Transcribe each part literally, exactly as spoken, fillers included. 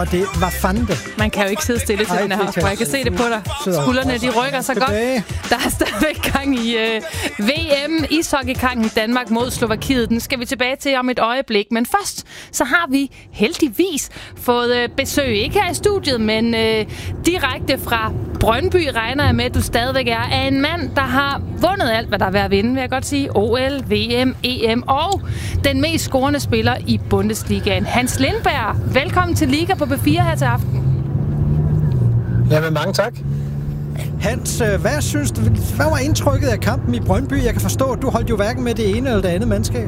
Og det var fandme. Man kan jo ikke sidde stille til den her house, jeg kan se det på dig. Skuldrene, de rykker så godt. Der er stadigvæk gang i uh, V M ishockeykampen Danmark mod Slovakiet. Den skal vi tilbage til om et øjeblik. Men først, så har vi heldigvis fået uh, besøg. Ikke her i studiet, men uh, direkte fra Brøndby, regner jeg med, at du stadigvæk er, af en mand, der har vundet alt, hvad der er ved at vinde, vil jeg godt sige. O L, V M, E M og den mest scorende spiller i Bundesligaen. Hans Lindberg, velkommen til Liga på B fire her til aften. Jamen, mange tak. Hans, hvad synes du, hvad var indtrykket af kampen i Brøndby? Jeg kan forstå, at du holdt jo hverken med det ene eller det andet mandskab.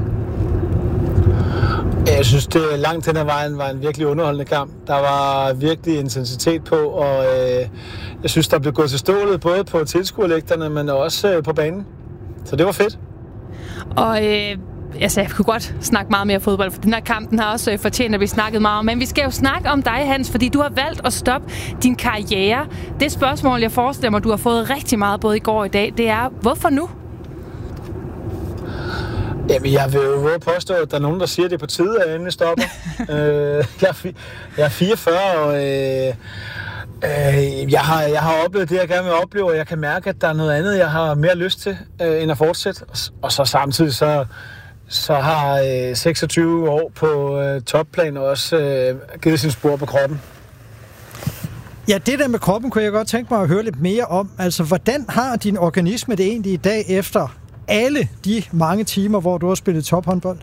Jeg synes, det langt hen ad vejen var en virkelig underholdende kamp. Der var virkelig intensitet på, og øh, jeg synes, der blev gået til stålet både på tilskuerlægterne, men også øh, på banen. Så det var fedt. Og øh, altså, jeg kunne godt snakke meget mere fodbold, for den her kamp den har også øh, fortjent, at vi snakkede meget om. Men vi skal jo snakke om dig, Hans, fordi du har valgt at stoppe din karriere. Det spørgsmål, jeg forestiller mig, du har fået rigtig meget både i går og i dag, det er, hvorfor nu? Jamen, jeg vil jo våge påstå, at der er nogen, der siger, at det er på tide, at jeg endelig stopper. øh, jeg, er fi- jeg er fireogfyrre, og øh, øh, jeg, har, jeg har oplevet det, jeg gerne vil opleve, og jeg kan mærke, at der er noget andet, jeg har mere lyst til, øh, end at fortsætte. Og, og så samtidig, så, så har øh, seksogtyve år på øh, topplan også øh, givet sin spor på kroppen. Ja, det der med kroppen kunne jeg godt tænke mig at høre lidt mere om. Altså, hvordan har din organisme det egentlig i dag efter alle de mange timer, hvor du har spillet tophåndbold?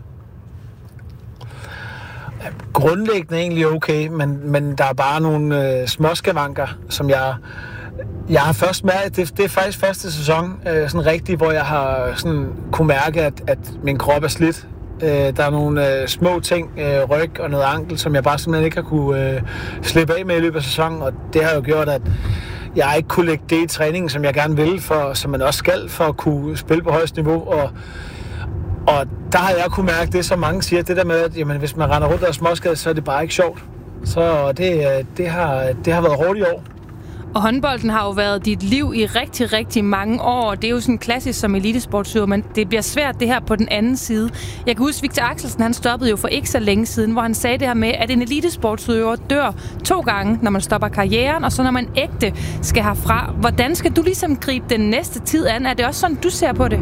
Grundlæggende egentlig okay, men, men der er bare nogle øh, småskavanker, som jeg... Jeg har først mærket, det, det er faktisk første sæson, øh, sådan rigtig, hvor jeg har sådan kunne mærke, at, at min krop er slidt. Øh, der er nogle øh, små ting, øh, ryg og noget ankel, som jeg bare simpelthen ikke har kunne øh, slippe af med i løbet af sæsonen, og det har jo gjort, at jeg ikke kunne lægge det i træningen, som jeg gerne ville, for, som man også skal, for at kunne spille på højst niveau. Og, og der har jeg kunne mærke det, som mange siger, det der med, at jamen, hvis man render rundt og er småskadet, så er det bare ikke sjovt. Så det, det, har, det har været hårdt i år. Og håndbolden har jo været dit liv i rigtig, rigtig mange år. Det er jo sådan klassisk som elitesportsøver, men det bliver svært det her på den anden side. Jeg kan huske, Victor Axelsen, han stoppede jo for ikke så længe siden, hvor han sagde det her med, at en elitesportsøver dør to gange, når man stopper karrieren, og så når man ægte skal herfra. Hvordan skal du ligesom gribe den næste tid an? Er det også sådan, du ser på det?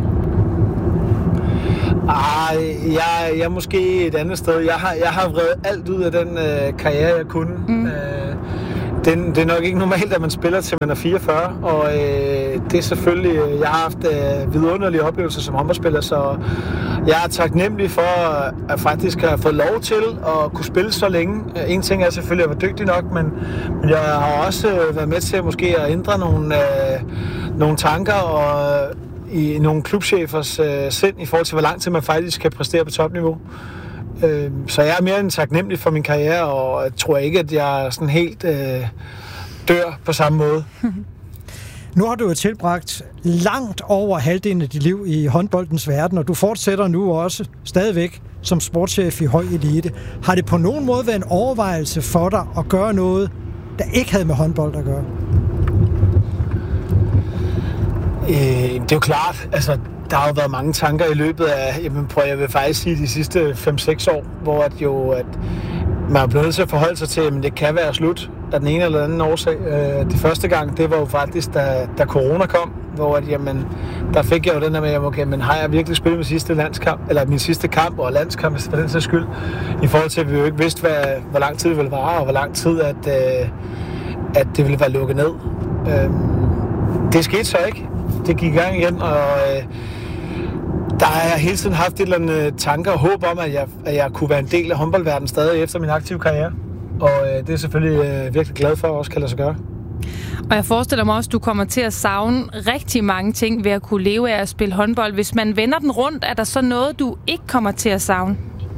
Ej, jeg, jeg er måske et andet sted. Jeg har, jeg har vredet alt ud af den øh, karriere, jeg kunne. Mm. Øh, Det, det er nok ikke normalt, at man spiller til man er fireogfyrre, og øh, det er selvfølgelig, jeg har haft øh, vidunderlige oplevelser som håndboldspiller, så jeg er taknemmelig for at faktisk have fået lov til at kunne spille så længe. En ting er selvfølgelig at være dygtig nok, men, men jeg har også været med til måske at ændre nogle, øh, nogle tanker og i nogle klubchefers øh, sind i forhold til, hvor lang tid man faktisk kan præstere på topniveau. Så jeg er mere end taknemmelig for min karriere, og jeg tror ikke, at jeg sådan helt øh, dør på samme måde. Nu har du jo tilbragt langt over halvdelen af dit liv i håndboldens verden, og du fortsætter nu også stadigvæk som sportschef i høj elite. Har det på nogen måde været en overvejelse for dig at gøre noget, der ikke havde med håndbold at gøre? Øh, det er jo klart, altså der har jo været mange tanker i løbet af, jamen, prøv, jeg vil faktisk sige, de sidste fem seks år, hvor at jo, at man er blevet nødt til at forholde sig til, at det kan være slut af den ene eller anden årsag. Øh, de første gang, det var jo faktisk, da, da corona kom, hvor at, jamen, der fik jeg jo den der med, okay, men har jeg virkelig spillet min sidste landskamp, eller min sidste kamp og landskamp, for den sags skyld, i forhold til, at vi jo ikke vidste, hvad, hvor lang tid det ville vare, og hvor lang tid, at, øh, at det ville være lukket ned. Øh, det skete så ikke. Det gik i gang igen, og øh, der har jeg hele tiden haft et eller andet tanker og håb om, at jeg, at jeg kunne være en del af håndboldverdenen stadig efter min aktive karriere. Og øh, det er jeg selvfølgelig øh, virkelig glad for, at også kan lade sig gøre. Og jeg forestiller mig også, at du kommer til at savne rigtig mange ting ved at kunne leve af at spille håndbold. Hvis man vender den rundt, er der så noget, du ikke kommer til at savne?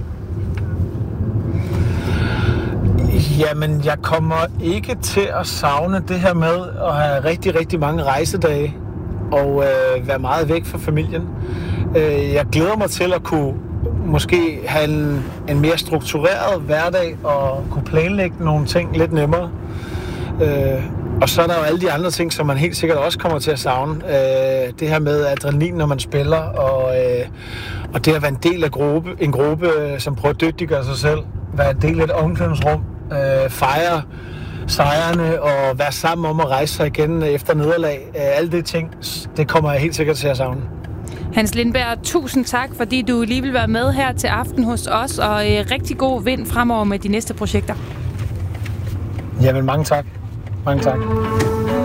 Jamen, jeg kommer ikke til at savne det her med at have rigtig, rigtig mange rejsedage og øh, være meget væk fra familien. Øh, jeg glæder mig til at kunne måske have en, en mere struktureret hverdag og kunne planlægge nogle ting lidt nemmere. Øh, og så er der jo alle de andre ting, som man helt sikkert også kommer til at savne. Øh, det her med adrenalin, når man spiller, og, øh, og det at være en del af gruppe, en gruppe, som prøver at dygtiggøre sig selv. Være en del af et omklædningsrum. øh, fejre sejrene og være sammen om at rejse sig igen efter nederlag. Øh, alle de ting, det kommer jeg helt sikkert til at savne. Hans Lindberg, tusind tak, fordi du lige vil være med her til aften hos os, og øh, rigtig god vind fremover med de næste projekter. Jamen, mange tak. Mange tak.